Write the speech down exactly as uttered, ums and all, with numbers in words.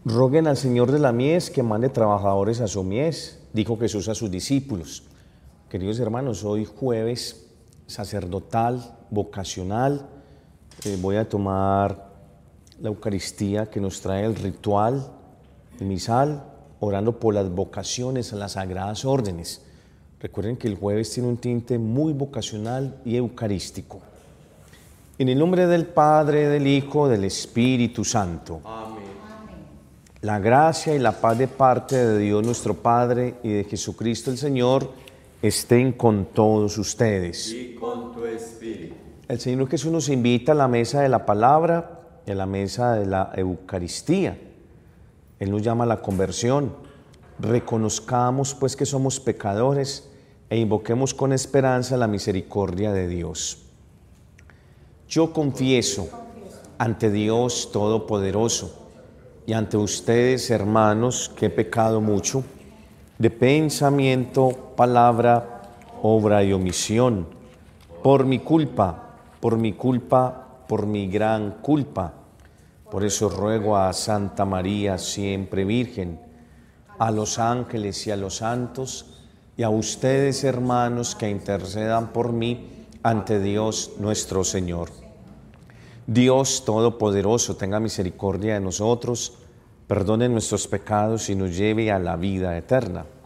Roguen al Señor de la mies que mande trabajadores a su mies, dijo Jesús a sus discípulos. Queridos hermanos, hoy jueves sacerdotal, vocacional, eh, voy a tomar la Eucaristía que nos trae el ritual misal, orando por las vocaciones a las sagradas órdenes. Recuerden que el jueves tiene un tinte muy vocacional y eucarístico. En el nombre del Padre, del Hijo, del Espíritu Santo. Amén. La gracia y la paz de parte de Dios nuestro Padre y de Jesucristo el Señor estén con todos ustedes. Y con tu espíritu. El Señor Jesús nos invita a la mesa de la palabra y a la mesa de la Eucaristía. Él nos llama a la conversión. Reconozcamos pues que somos pecadores e invoquemos con esperanza la misericordia de Dios. Yo confieso ante Dios Todopoderoso y ante ustedes, hermanos, que he pecado mucho, de pensamiento, palabra, obra y omisión, por mi culpa, por mi culpa, por mi gran culpa. Por eso ruego a Santa María, siempre Virgen, a los ángeles y a los santos, y a ustedes, hermanos, que intercedan por mí ante Dios nuestro Señor. Dios Todopoderoso, tenga misericordia de nosotros, perdone nuestros pecados y nos lleve a la vida eterna.